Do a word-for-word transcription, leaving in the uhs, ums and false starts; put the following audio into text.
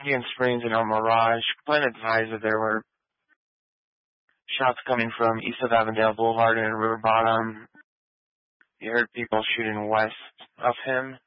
Indian Springs and El Mirage. Complainant advised that there were shots coming from east of Avondale Boulevard and River Bottom. He heard people shooting west of him.